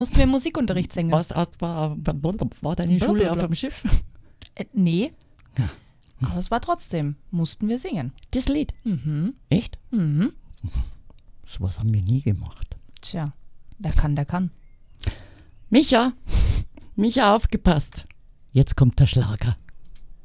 Mussten wir Musikunterricht singen. War deine Schule auf dem Schiff? Nee. Ja. Aber es war trotzdem, mussten wir singen. Das Lied? Echt? Sowas haben wir nie gemacht. Tja, der kann, der kann. Micha, aufgepasst. Jetzt kommt der Schlager.